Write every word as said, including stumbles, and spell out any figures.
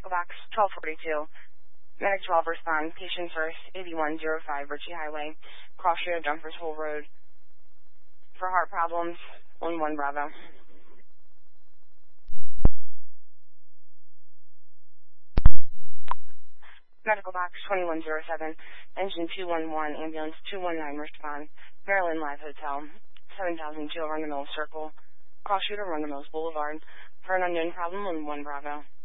Medical box twelve forty-two. Medic twelve respond. Patient first, eighty-one oh five Ritchie Highway. Cross street of Jumpers Hole Road. For heart problems, one one Bravo. Medical box twenty-one oh seven. Engine two one one. Ambulance two one nine respond. Maryland Live Hotel. seven thousand two Run the Mills Circle. Cross street of Run the Mills Boulevard. For an unknown problem, one one Bravo.